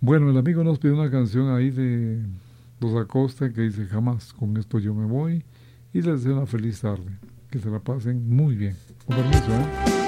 Bueno, el amigo nos pidió una canción ahí de Los Acosta que dice jamás, con esto yo me voy y les deseo una feliz tarde. Que se la pasen muy bien. Con permiso, ¿eh?